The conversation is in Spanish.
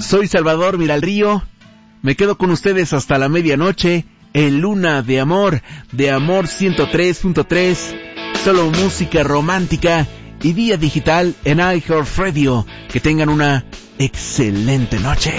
Soy Salvador Miralrío. Me quedo con ustedes hasta la medianoche en Luna de Amor 103.3, solo música romántica y vía digital en iHeartRadio. Que tengan una excelente noche.